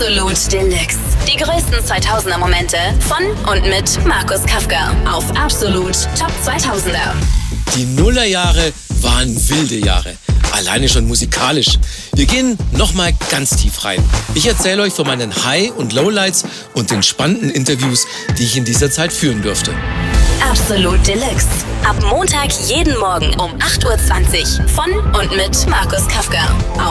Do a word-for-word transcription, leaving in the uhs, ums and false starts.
Absolut Deluxe. Die größten zweitausender Momente von und mit Markus Kafka auf Absolut Top zweitausender. Die Nullerjahre waren wilde Jahre. Alleine schon musikalisch. Wir gehen nochmal ganz tief rein. Ich erzähle euch von meinen High- und Lowlights und den spannenden Interviews, die ich in dieser Zeit führen durfte. Absolut Deluxe. Ab Montag jeden Morgen um acht Uhr zwanzig von und mit Markus Kafka.